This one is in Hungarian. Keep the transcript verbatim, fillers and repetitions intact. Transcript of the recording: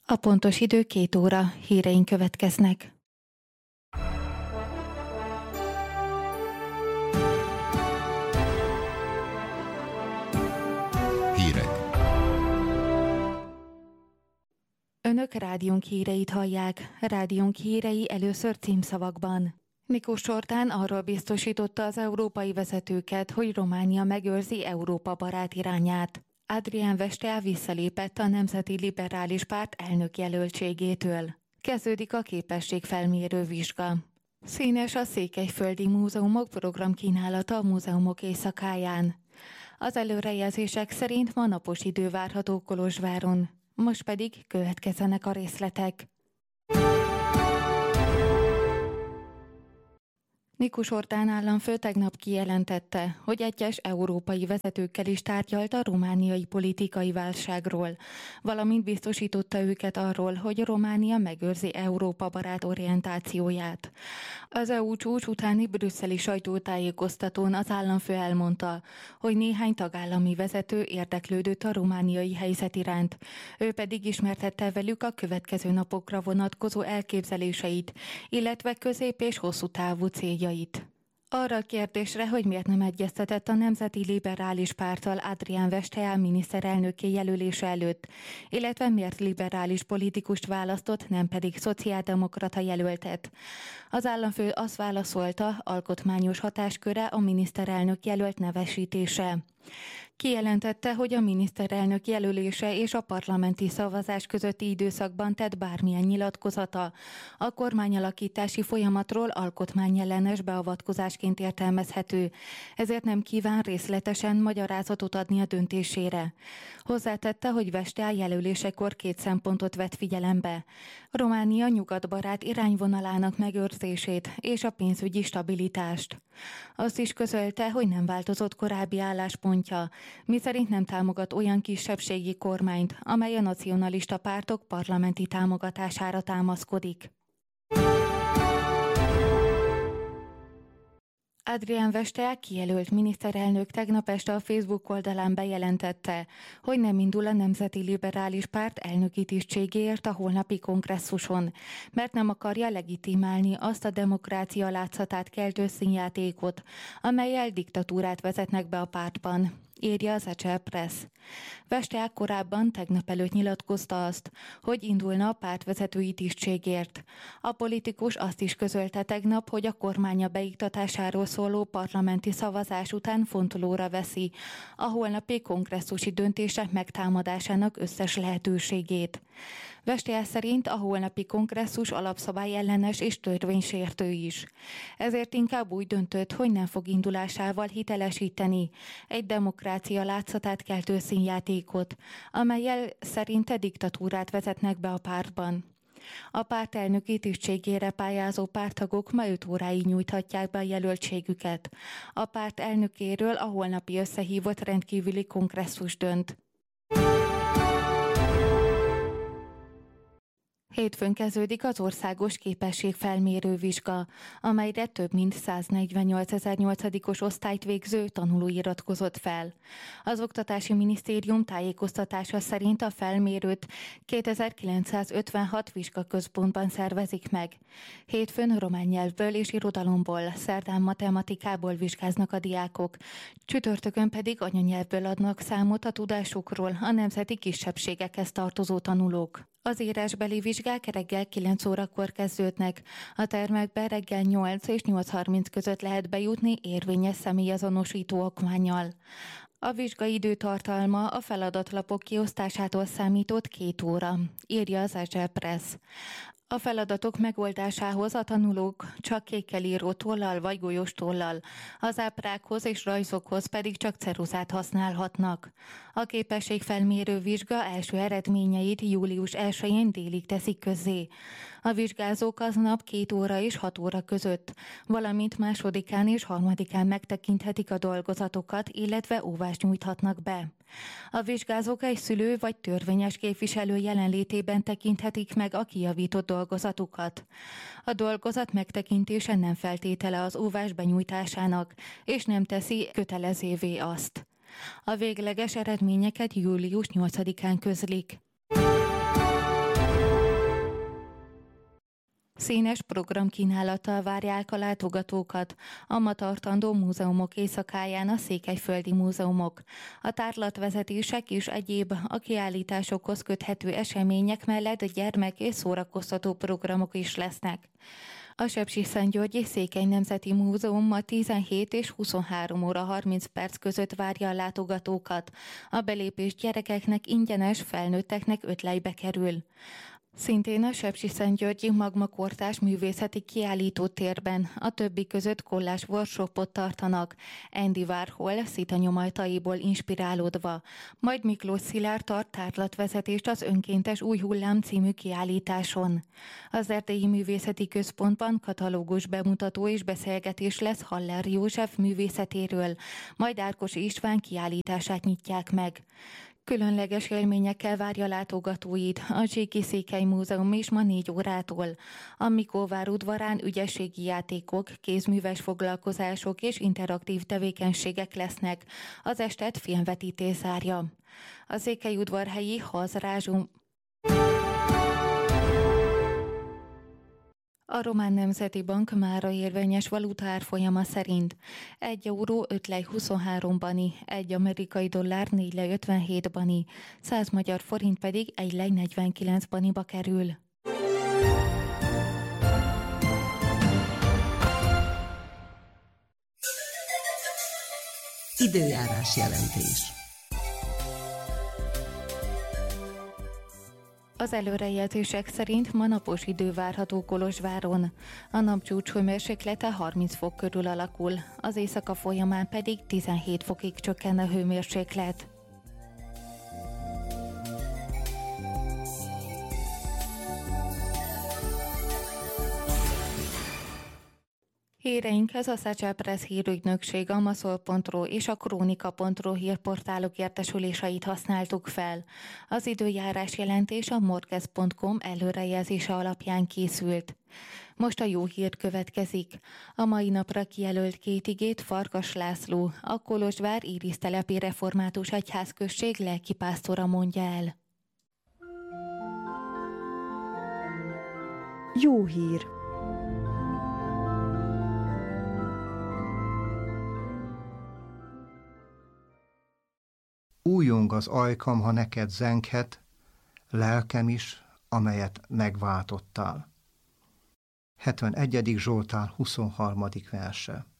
A pontos idő két óra, híreink következnek. Hírek. Önök rádiónk híreit hallják. Rádiónk hírei először címszavakban. Miklós Orbán arról biztosította az európai vezetőket, hogy Románia megőrzi Európa barát irányát. Adrián Vestel visszalépett a Nemzeti Liberális Párt elnökjelöltségétől. Kezdődik a képességfelmérő vizsga. Színes a Székelyföldi Múzeumok programkínálata a múzeumok éjszakáján. Az előrejelzések szerint ma napos idő várható Kolozsváron. Most pedig következzenek a részletek. Miklós Orbán államfő tegnap kijelentette, hogy egyes európai vezetőkkel is tárgyalt a romániai politikai válságról, valamint biztosította őket arról, hogy Románia megőrzi Európa barát orientációját. Az é u csúcs utáni brüsszeli sajtótájékoztatón az államfő elmondta, hogy néhány tagállami vezető érdeklődött a romániai helyzet iránt, ő pedig ismertette velük a következő napokra vonatkozó elképzeléseit, illetve közép- és hosszú távú céljait. Arra a kérdésre, hogy miért nem egyeztetett a Nemzeti Liberális Párttal Adrián Vestel miniszterelnöki jelölése előtt, illetve miért liberális politikust választott, nem pedig szociáldemokrata jelöltet. Az államfő azt válaszolta, alkotmányos hatásköre a miniszterelnök jelölt nevesítése. Kijelentette, hogy a miniszterelnök jelölése és a parlamenti szavazás közötti időszakban tett bármilyen nyilatkozata a kormányalakítási folyamatról alkotmányellenes beavatkozásként értelmezhető, ezért nem kíván részletesen magyarázatot adni a döntésére. Hozzátette, hogy Vestel jelölésekor két szempontot vett figyelembe: Románia nyugatbarát irányvonalának megőrzését és a pénzügyi stabilitást. Azt is közölte, hogy nem változott korábbi álláspontja, miszerint nem támogat olyan kisebbségi kormányt, amely a nacionalista pártok parlamenti támogatására támaszkodik. Adrián Vestel kijelölt miniszterelnök tegnap este a Facebook oldalán bejelentette, hogy nem indul a Nemzeti Liberális Párt elnöki tisztségéért a holnapi kongresszuson, mert nem akarja legitimálni azt a demokrácia látszatát keltő színjátékot, amellyel diktatúrát vezetnek be a pártban, írja az Ecel Press. Vestel korábban tegnap előtt nyilatkozta azt, hogy indulna a pártvezetői tisztségért. A politikus azt is közölte tegnap, hogy a kormánya beiktatásáról szóló parlamenti szavazás után fontolóra veszi a holnapi kongresszusi döntések megtámadásának összes lehetőségét. Vestel szerint a holnapi kongresszus alapszabály ellenes és törvénysértő is. Ezért inkább úgy döntött, hogy nem fog indulásával hitelesíteni egy demokrácia látszatát keltő színjátékot, amellyel szerinte diktatúrát vezetnek be a pártban. A párt elnöki tisztségére pályázó párttagok ma öt óráig nyújthatják be a jelöltségüket. A párt elnökéről a holnapi összehívott rendkívüli kongresszus dönt. Hétfőn kezdődik az országos képességfelmérő vizsga, amelyre több mint száznegyvennyolcezer nyolcadikos osztályt végző tanuló iratkozott fel. Az Oktatási Minisztérium tájékoztatása szerint a felmérőt kétezer-kilencszázötvenhat vizsgaközpontban szervezik meg. Hétfőn román nyelvből és irodalomból, szerdán matematikából vizsgáznak a diákok, csütörtökön pedig anyanyelvből adnak számot a tudásukról a nemzeti kisebbségekhez tartozó tanulók. Az írásbeli vizsgák reggel kilenc órakor kezdődnek. A termekbe reggel nyolc és nyolc harminc között lehet bejutni érvényes személyazonosító okmánnyal. A vizsgai időtartalma a feladatlapok kiosztásától számított két óra, írja az Ecel Press. A feladatok megoldásához a tanulók csak kékkel író tollal vagy golyós tollal, az ábrákhoz és rajzokhoz pedig csak ceruzát használhatnak. A képességfelmérő vizsga első eredményeit július elsején délig teszik közzé. A vizsgázók aznap két óra és hat óra között, valamint másodikán és harmadikán megtekinthetik a dolgozatokat, illetve óvást nyújthatnak be. A vizsgázók egy szülő vagy törvényes képviselő jelenlétében tekinthetik meg a kijavított dolgozatukat. A dolgozat megtekintése nem feltétele az óvás benyújtásának, és nem teszi kötelezővé azt. A végleges eredményeket július nyolcadikán közlik. Színes programkínálattal várják a látogatókat a ma tartandó múzeumok éjszakáján a székelyföldi múzeumok. A tárlatvezetések és egyéb a kiállításokhoz köthető események mellett gyermek- és szórakoztató programok is lesznek. A Sepsiszentgyörgyi Székely Nemzeti Múzeum ma tizenhét és huszonhárom óra harminc perc között várja a látogatókat. A belépés gyerekeknek ingyenes, felnőtteknek öt lejbe kerül. Szintén a Sepsiszentgyörgyi Magma Kortárs Művészeti Kiállítótérben a többi között kollás workshopot tartanak, Andy Warhol szitanyomajtaiból inspirálódva, majd Miklós Szilárd tart tárlatvezetést az Önkéntes Új Hullám című kiállításon. Az Erdélyi Művészeti Központban katalógus bemutató és beszélgetés lesz Haller József művészetéről, majd Ákos István kiállítását nyitják meg. Különleges élményekkel várja látogatóit a Zsíki Székely Múzeum is ma négy órától. A Mikóvár udvarán ügyességi játékok, kézműves foglalkozások és interaktív tevékenységek lesznek. Az estet filmvetítés zárja. A székelyudvarhelyi Hazrázsú A Román Nemzeti Bank mára érvényes valutaárfolyama szerint egy euró öt lej huszonhárom bani, egy amerikai dollár négy lej ötvenhét bani, száz magyar forint pedig egy lej negyvenkilenc baniba kerül. Időjárás jelentés. Az előrejelzések szerint ma napos idő várható Kolozsváron. A napcsúcs hőmérséklete harminc fok körül alakul, az éjszaka folyamán pedig tizenhét fokig csökken a hőmérséklet. Híreinkhez a Szácsel Press hírügynökség, a maszol pont ro és a krónika pont ro hírportálok értesüléseit használtuk fel. Az időjárás jelentés a morkez pont com előrejelzése alapján készült. Most a jó hír következik. A mai napra kijelölt két igét Farkas László, a Kolozsvár Irisztelepi Református Egyházközség lelkipásztora mondja el. Jó hír! Újjong az ajkam, ha neked zenghet, lelkem is, amelyet megváltottál. hetvenegyedik Zsoltár huszonharmadik verse.